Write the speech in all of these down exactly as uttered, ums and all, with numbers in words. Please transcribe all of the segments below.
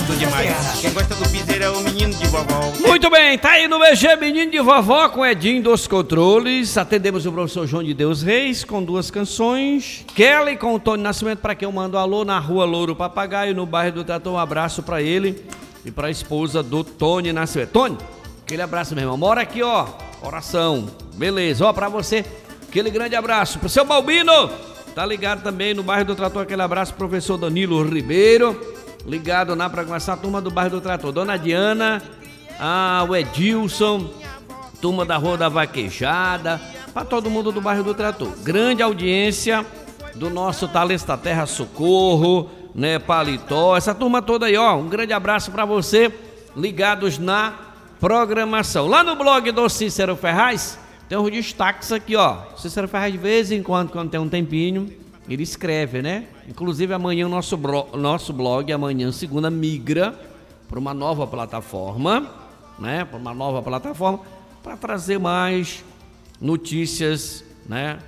Gostoso demais. Quem gosta do piseiro é o menino de vovó. Muito bem, tá aí no B G Menino de Vovó com Edinho dos Controles. Atendemos o professor João de Deus Reis com duas canções. Kelly com o Tony Nascimento, para quem eu mando alô, na rua Louro Papagaio, no bairro do Trator. Um abraço para ele e para a esposa do Tony Nascimento. Tony, aquele abraço, meu irmão. Mora aqui, ó, oração. Beleza, ó, para você, aquele grande abraço. Pro seu Balbino, tá ligado também no bairro do Trator. Aquele abraço pro professor Danilo Ribeiro, ligado na programação, a turma do bairro do Trator. Dona Diana, ah, o Edilson, turma da Rua da Vaquejada, para todo mundo do bairro do Trator. Grande audiência do nosso Talento da Terra, Socorro, né, Paletó, essa turma toda aí, ó. Um grande abraço para você, ligados na programação. Lá no blog do Cícero Ferraz, tem uns destaques aqui, ó. Cícero Ferraz, de vez em quando, quando tem um tempinho, ele escreve, né? Inclusive amanhã o nosso, bro, nosso blog, amanhã, segunda, migra para uma nova plataforma, né? Para uma nova plataforma, para trazer mais notícias, né?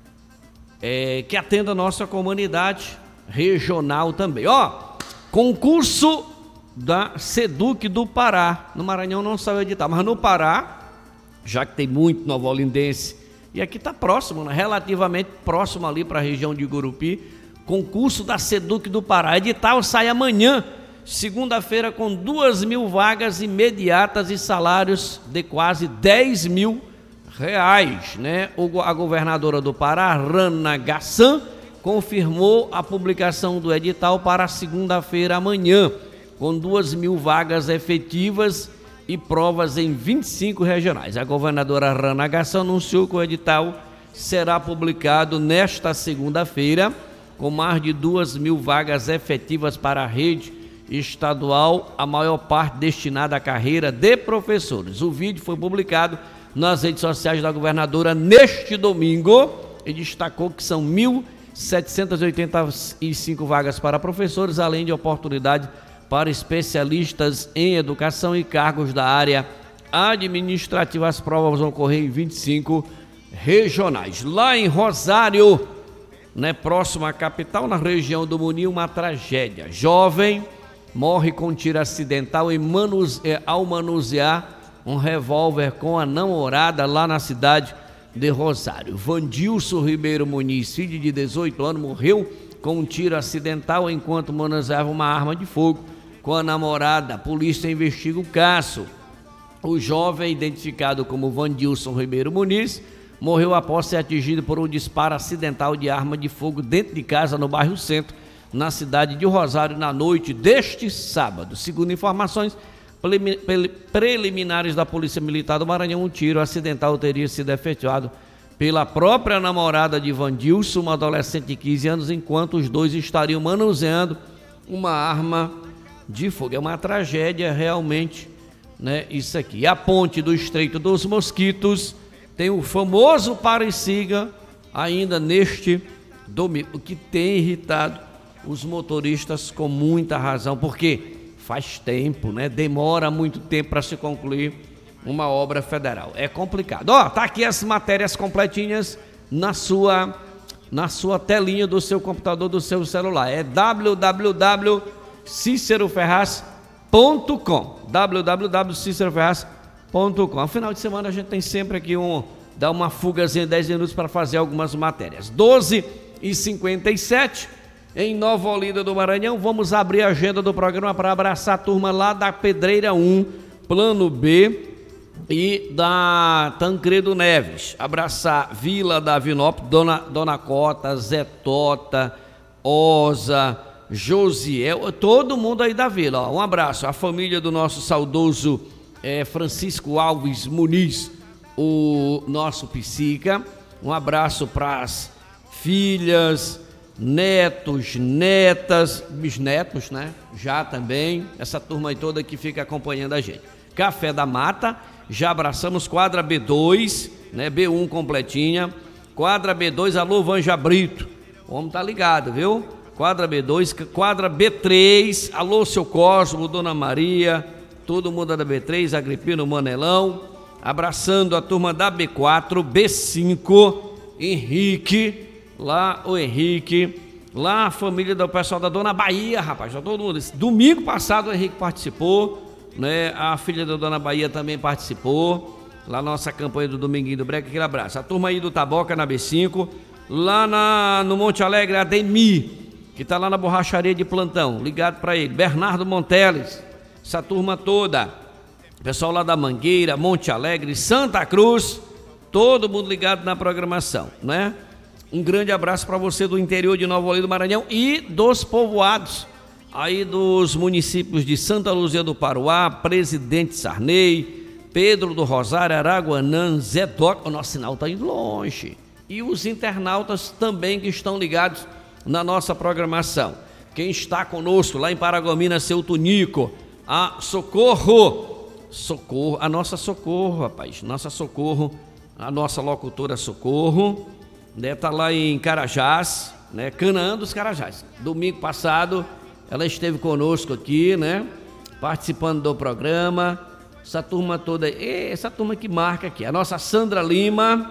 É, que atenda a nossa comunidade regional também. Ó, concurso da SEDUC do Pará. No Maranhão não saiu editar, mas no Pará, já que tem muito novolindense, e aqui está próximo, né? Relativamente próximo ali para a região de Gurupi, concurso da SEDUC do Pará. Edital sai amanhã, segunda-feira, com duas mil vagas imediatas e salários de quase dez mil reais, né? O, a governadora do Pará, Rana Gassan, confirmou a publicação do edital para segunda-feira amanhã, com duas mil vagas efetivas e provas em vinte e cinco regionais. A governadora Rana Gassan anunciou que o edital será publicado nesta segunda-feira, com mais de duas mil vagas efetivas para a rede estadual, a maior parte destinada à carreira de professores. O vídeo foi publicado nas redes sociais da governadora neste domingo e destacou que são mil setecentas e oitenta e cinco vagas para professores, além de oportunidade para especialistas em educação e cargos da área administrativa. As provas vão ocorrer em vinte e cinco regionais. Lá em Rosário, né, próximo à capital, na região do Muni, uma tragédia. Jovem morre com tiro acidental em manuse... ao manusear um revólver com a namorada lá na cidade de Rosário. Vandilson Ribeiro Muniz, filho de dezoito anos, morreu com um tiro acidental enquanto manuseava uma arma de fogo com a namorada. A polícia investiga o caso. O jovem, identificado como Vandilson Ribeiro Muniz, morreu após ser atingido por um disparo acidental de arma de fogo dentro de casa no bairro Centro, na cidade de Rosário, na noite deste sábado. Segundo informações preliminares da Polícia Militar do Maranhão, um tiro acidental teria sido efetuado pela própria namorada de Vandilson, uma adolescente de quinze anos, enquanto os dois estariam manuseando uma arma de fogo. É uma tragédia realmente, né, isso aqui. A ponte do Estreito dos Mosquitos tem o famoso pare e siga ainda neste domingo, o que tem irritado os motoristas com muita razão, porque faz tempo, né? Demora muito tempo para se concluir uma obra federal. É complicado. Ó, tá aqui as matérias completinhas na sua na sua telinha do seu computador, do seu celular. É w w w ponto cicero ferraz ponto com. w w w ponto cicero ferraz ponto com. No final de semana a gente tem sempre aqui um dá uma fugazinha de dez minutos para fazer algumas matérias. doze e cinquenta e sete. Em Nova Olinda do Maranhão, vamos abrir a agenda do programa para abraçar a turma lá da Pedreira um, Plano B e da Tancredo Neves. Abraçar Vila da Vinópolis, Dona, Dona Cota, Zé Tota, Oza, Josiel, todo mundo aí da Vila. Ó. Um abraço à família do nosso saudoso é, Francisco Alves Muniz, o nosso psica. Um abraço para as filhas, netos, netas, bisnetos, né? Já também, essa turma aí toda que fica acompanhando a gente. Café da Mata, já abraçamos. Quadra B dois, né? B um completinha. Quadra B dois, alô Vanja Brito, o homem tá ligado, viu? Quadra B dois, quadra B três, alô seu Cosmo, Dona Maria, todo mundo da B três, Agripino Manelão. Abraçando a turma da B quatro, B cinco, Henrique, lá o Henrique, Lá a família do pessoal da Dona Bahia, rapaz, já todo mundo. Domingo passado o Henrique participou, né? A filha da Dona Bahia também participou. Lá na nossa campanha do Dominguinho do Breca, aquele abraço. A turma aí do Taboca na B cinco, lá na, no Monte Alegre, a Demi, que tá lá na borracharia de plantão, ligado para ele. Bernardo Monteles, essa turma toda. Pessoal lá da Mangueira, Monte Alegre, Santa Cruz, todo mundo ligado na programação, né? Um grande abraço para você do interior de Nova Olinda do Maranhão e dos povoados aí dos municípios de Santa Luzia do Paruá, Presidente Sarney, Pedro do Rosário, Araguanã, Zé Doc. O nosso sinal está indo longe. E os internautas também que estão ligados na nossa programação. Quem está conosco lá em Paragominas, seu Tunico, a Socorro, Socorro, a nossa Socorro, rapaz, nossa Socorro, a nossa locutora Socorro, né, tá lá em Carajás, né, Canaã dos Carajás. Domingo passado ela esteve conosco aqui, né, participando do programa. Essa turma toda, essa turma que marca aqui, a nossa Sandra Lima,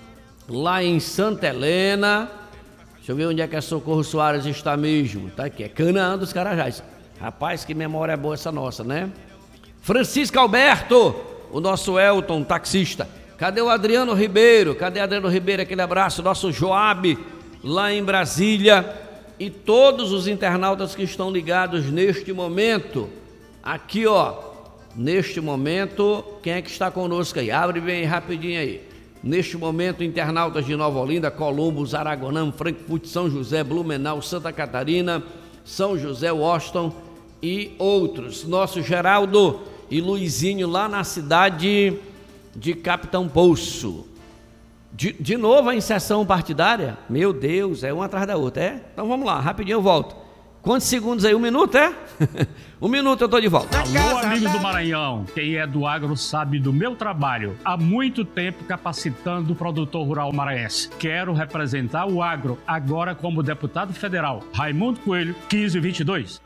lá em Santa Helena. Deixa eu ver onde é que a Socorro Soares está mesmo. Tá aqui, é Canaã dos Carajás. Rapaz, que memória boa essa nossa, né? Francisco Alberto, o nosso Elton, taxista. Cadê o Adriano Ribeiro? Cadê o Adriano Ribeiro? Aquele abraço. Nosso Joab, lá em Brasília. E todos os internautas que estão ligados neste momento. Aqui, ó. Neste momento, quem é que está conosco aí? Abre bem rapidinho aí. Neste momento, internautas de Nova Olinda, Columbus, Aragonã, Frankfurt, São José, Blumenau, Santa Catarina, São José, Washington e outros. Nosso Geraldo e Luizinho lá na cidade de Capitão Poço. De, de novo a inserção partidária? Meu Deus, é uma atrás da outra, é? Então vamos lá, rapidinho eu volto. Quantos segundos aí? Um minuto, é? Um minuto eu tô de volta. Alô, amigos do Maranhão. Quem é do agro sabe do meu trabalho. Há muito tempo capacitando o produtor rural maranhense. Quero representar o agro, agora como deputado federal. Raimundo Coelho, quinze vinte e dois.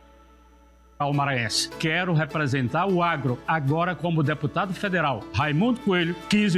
Ao maranhense. Quero representar o agro, agora como deputado federal. Raimundo Coelho, quinze